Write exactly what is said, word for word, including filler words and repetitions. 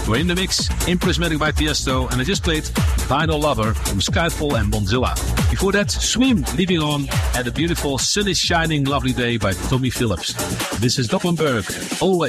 We're in the mix in Prismatic by Tiesto, and I just played Vinyl Lover from Skyfall and Bonzilla. Before that, Swim, Leaving On, and a beautiful Sun is Shining Lovely Day by Tommy Phillips. This is Doppenberg, always